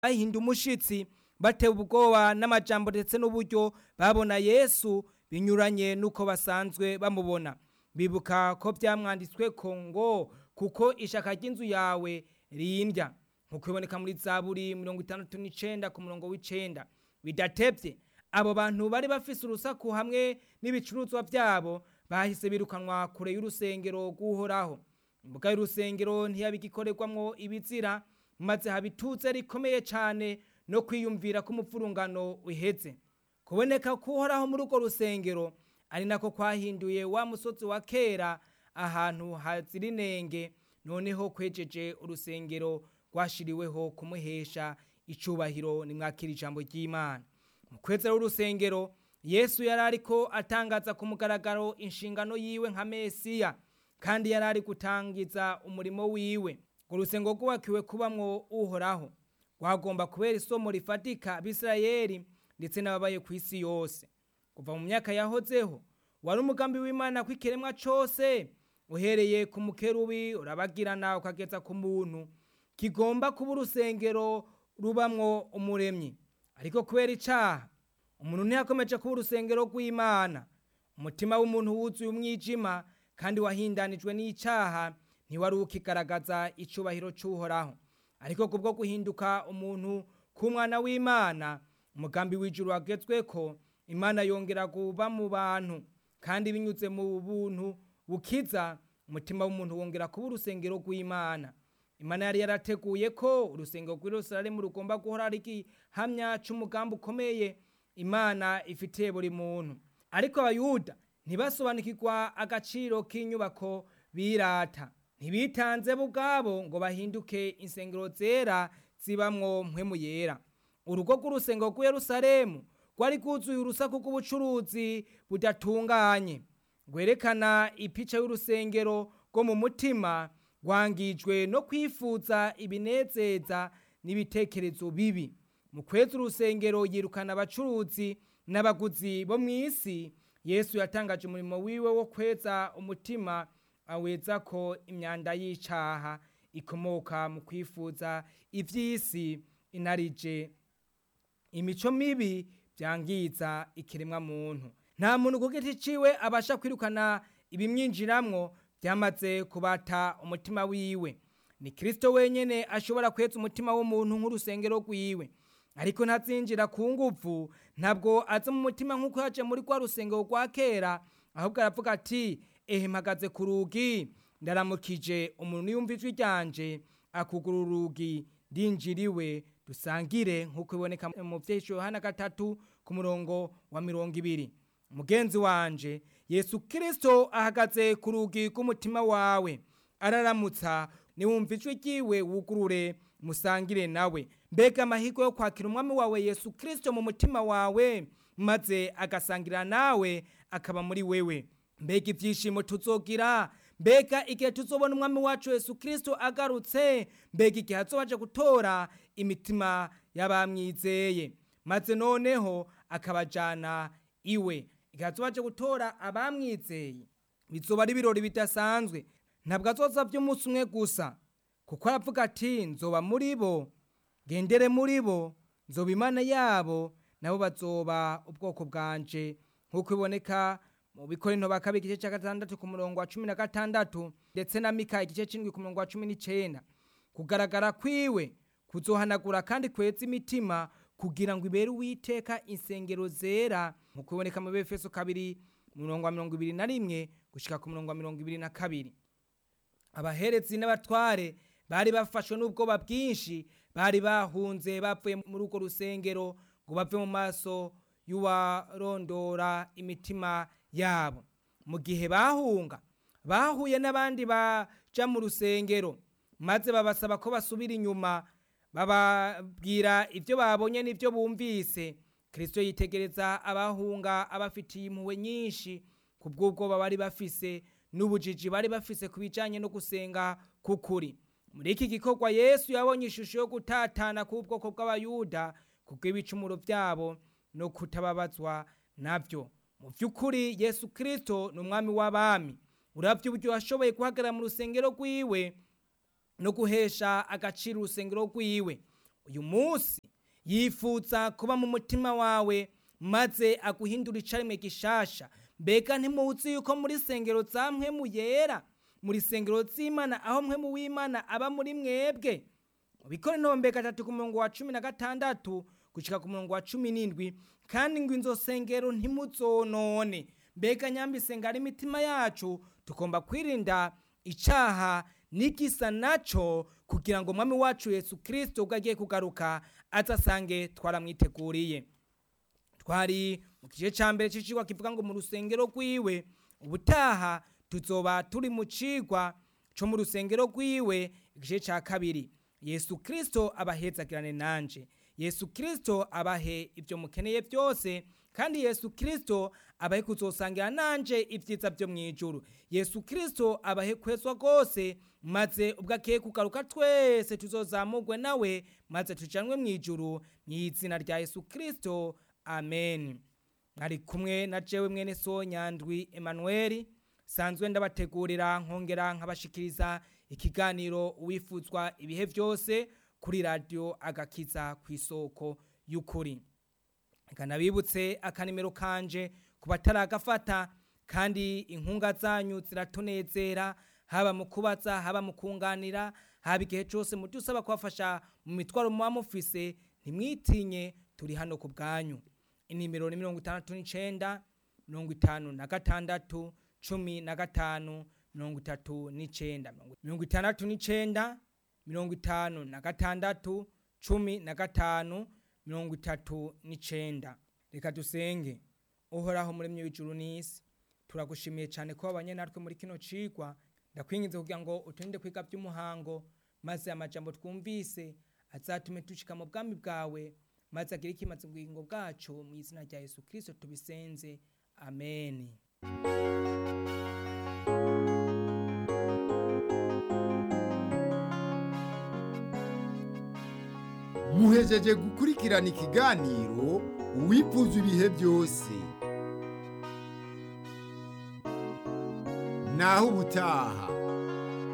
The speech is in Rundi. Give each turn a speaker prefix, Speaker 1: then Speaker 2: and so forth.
Speaker 1: bahinda umushitsi batewe ubwoba n'amajambo ndetse n'uburyo babona Yesu binyuranye nuko basanzwe bamubona. Bibuka ko byamwanditswe ko ngo kuko ishaka ry'inzu yawe rindya, nkuko biboneka muri Zaburi 69 ku murongo w'9. Bidatevye abo bantu bari bafise urusaku hamwe n'ibicuruzwa byabo bahise birukanwa kure y'urusengero rw'Uhoraho. Imbuga y'urusengero ntiyabigikorerwamwo ibizira, maze habituze rikomeye cyane no kwiyumvira ko umupfurungano uheze. Kuboneka k'Uhoraho muri urwo rusengero ari nako kwahinduye wa musozi wa kera ahantu hazira inenge, noneho kwejeje urusengero rwashiriweho kumuhesha icubahiro. Nimwakira ijambo ry'Imana. Mu kwezera urusengero, Yesu yari ariko atangaza ku mugaragaro inshingano yiwe nka Mesiya, kandi yari ari gutangiza umurimo wiwe. Urusengero rwubakiwe kubamwo Uhoraho rwagomba kubera isomo rifatika Abisirayeli ndetse n'ababaye ku isi yose. Kuva mu myaka yahozeho wari umugambi w'Imana kw'ikiremwa cose, uhereye ku mukerubi urabagirana ukageza ku muntu, kigomba kuba urusengero rubamwo umuremyi. Ariko kubera icaha, umuntu ntiyakomeje kuba urusengero rw'Imana. Umutima w'umuntu wuzuye umwijima kandi wahindanijwe n'icaha ntiwari ukigaragaza icubahiro c'Uhoraho. Ariko kubwo guhinduka umuntu k'umwana w'Imana, umugambi w'ijuru wagezweko, Imana yongera kuba mu bantu, kandi binyuze mu buntu bukiza, umutima w'umuntu wongera kuba urusengero rw'Imana. Imana yari yarateguye ko urusengero rw'i Yerusalemu rugomba guhora ari igihamya c'umugambi ukomeye Imana ifitiye buri muntu. Ariko Abayuda ntibasobanukirwa agaciro k'inyubako birata. Ntibitanze bo ubwabo ngo bahinduke insengero zera zibamwo mpwemu yera. Urugo rw'urusengero rw'i Yerusalemu rwari rwuzuye urusaku rw'ubucuruzi budatunganye, rwerekana ipica y'urusengero rwo mu mutima rwangijwe no kwifuza ibinezeza n'ibitekerezo bibi. Mu kweza urusengero yirukana abacuruzi n'abaguzi bo mw'isi. Yesu yatangaje umurimo wiwe wo kweza umutima, aweza ko imyanda y'icaha ikomoka mu kwifuza ivy'isi, inarije imico mibi byangiza ikiremwa muntu. Nta muntu ku giti ciwe abasha kwirukana ibimwinjiramwo byamaze kubata umutima wiwe. Ni Kristo wenyene ashobora kweza umutima w'umuntu nk'urusengero rwiwe. Ariko ntazinjira ku nguvu, ntabwo aza mu mutima nk'uko yaje muri rwa rusengero rwa kera, ahubwo aravuga ati mpagaze ku rugi ndaramukije, umuntu niyumva ijwi ryanje akugurura urugi ndinjiriwe dusangire, nk'uko biboneka mu vyesho Yohana 3 ku murongo wa 20. Mugenzi wanje, Yesu Kristo ahagaze ku rugi rw'umutima wawe, araramutsa. Niwumva ijwi ryiwe wugurure musangire nawe. Mbega amahirwe yo kwakira umwami wawe Yesu Kristo mu mutima wawe, maze agasangira nawe akaba muri wewe. Mbega ivyishimo tuzogira, mbega igihe tuzobona umwami wacu Yesu Kristo agarutse, mbega igihe azobaje gutora imitima y'abamwizeye, maze noneho akabajana iwe. Igihe azobaje gutora abamwizeye bizoba ari ibirori bidasanzwe. Ntabwo azoza vy'umunsi umwe gusa, kuko aravuga ati nzoba muri bo, gendere muri bo, nzoba Imana yabo, nabo bazoba ubwoko bwanje, nk'uko iboneka mu Bikorinto ba kabiri igice ca 6 ku murongo wa 16, ndetse na Mika igice c'7 ku murongo wa 19. Kugaragara kwiwe kuzohanagura kandi kweza imitima, kugira ngo ibere Uwiteka insengero zera, nk'uko iboneka mu Efeso 2 murongo wa 21 gushika ku murongo wa 22. Abaherezi n'abatware bari bafashwe n'ubwoba bwinshi, bari bahunze bavuye muri urwo rusengero ngo bave mu maso y'uwarondora imitima yabo. Mu gihe bahunga, bahuye n'abandi baja mu rusengero, maze babasaba ko basubira inyuma, bababwira ivyo babonye n'ivyo bumvise. Kristo yitegereza abahunga abafitiye impuhwe nyinshi kubw'ubwoba bari bafise n'ubujiji bari bafise kubijanye no gusenga kukuri. Muri iki gikorwa Yesu yabonye ishusho yo gutatana k'ubwoko bw'Abayuda kubw'ibicumuro vyabo no kutababazwa navyo. Mu vy'ukuri Yesu Kristo ni umwami w'abami. Uravye uburyo yashoboye guhagarara mu rusengero rwiwe no guhesha agaciro urusengero rwiwe. uyu munsi yifuza kuba mu mutima wawe maze aguhindura icaremwe gishasha. Mbega ntimuzi yuko muri sengero za mpwemu yera, muri sengero z'Imana, aho mpwemu w'Imana aba muri mwebwe? Abikorinto 3:16 gushika ku 17, kandi ngo inzo sengero ntimuzonone. Mbega nyambise ngari imitima yacu tugomba kwirinda icaha n'igisa naco, kugira ngo Mwami wacu Yesu Kristo ubwo agiye kugaruka azasange twaramwiteguriye. Twari mu gice ca mbere c'icigwa kivuga ngo mu rusengero rwiwe. Ubutaha tuzoba turi mu cigwa co mu rusengero rwiwe, igice ca kabiri. Yesu Kristo abahezagirane nanje. Yesu Kristo abahe ivyo mukeneye byose, kandi Yesu Kristo abahe kuzosangira nanje ivyiza byo mwijuru. Yesu Kristo abahe kwezwa rwose, maze ubwo agiye kugaruka twese tuzozamurwe nawe, maze tujanwe mwijuru mw'izina rya Yesu Kristo. Amen. Mwari kumwe na jewe mwene so Nyandwi Emmanuel, sanzwe ndabategurira nkongera nkabashikiriza ikiganiro uwifuzwa ibihe byose kuri radio Agakiza kw'isoko y'ukuri. Kanabibutse akanimero kanje kubataragafata, kandi inkunga zanyu ziratunezera, haba mu kubaza, haba mu kunganira, haba igihe cyose mudusaba kubafasha mu mitwaro muba mufise. Ntimwitinye, turi hano ku bwanyu. Inimero ni 69 56 15 39 69 56 15 39. Reka dusenge. Uhoraho muremyi w'ijuru n'isi, turagushimiye cyane ko wabanye natwe muri kino cigwa. Ndakwinginze kugira ngo uturinde kwiga by'umuhango, maze amajambo twumvise azatume dushika mu bwami bwawe, maze agire ikimaze mu bugingo bwacu. Mu izina rya Yesu Kristo tubisenze, amen.
Speaker 2: Muhejeje gukurikirana ikiganiro uwipfuza ibihe byose. Naho ubutaha.